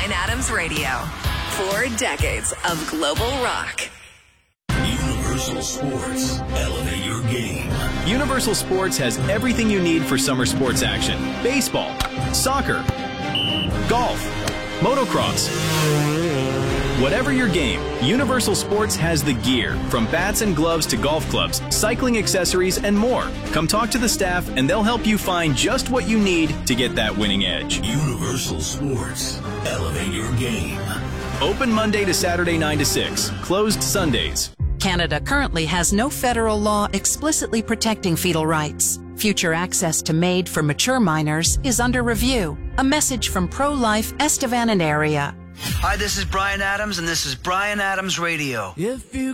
Bryan Adams Radio. 4 decades of global rock. Universal Sports. Elevate your game. Universal Sports has everything you need for summer sports action. Baseball, soccer, golf, motocross. Whatever your game, Universal Sports has the gear, from bats and gloves to golf clubs, cycling accessories, and more. Come talk to the staff and they'll help you find just what you need to get that winning edge. Universal Sports. Elevate your game. Open Monday to Saturday 9 to 6. Closed Sundays. Canada currently has no federal law explicitly protecting fetal rights. Future access to MAID for mature minors is under review. A message from Pro-Life Estevan and Area. Hi, this is Bryan Adams, and this is Bryan Adams Radio. If you